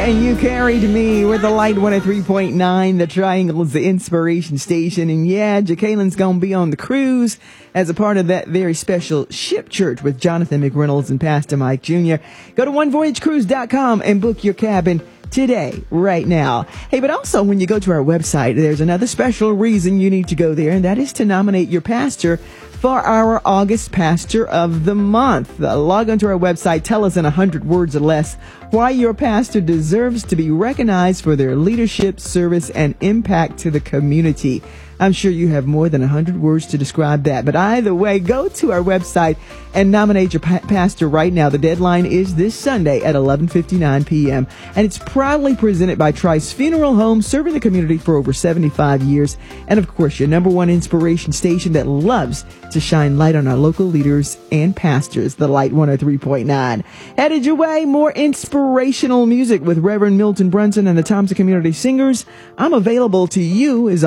and You Carried Me with the Light 103.9, the Triangle's the inspiration station. And yeah, Ja'Kalen's gonna be on the cruise as a part of that very special Ship Church with Jonathan McReynolds and Pastor Mike Jr. Go to onevoyagecruise.com and book your cabin today, right now. Hey, but also when you go to our website, there's another special reason you need to go there, and that is to nominate your pastor for our August Pastor of the Month. Log onto our website, tell us in 100 words or less why your pastor deserves to be recognized for their leadership, service, and impact to the community. I'm sure you have more than 100 words to describe that. But either way, go to our website and nominate your pastor right now. The deadline is this Sunday at 11:59 p.m. And it's proudly presented by Trice Funeral Home, serving the community for over 75 years. And of course, your number one inspiration station that loves to shine light on our local leaders and pastors, the Light 103.9. Headed your way, more inspirational music with Reverend Milton Brunson and the Thompson Community Singers. I'm available to you as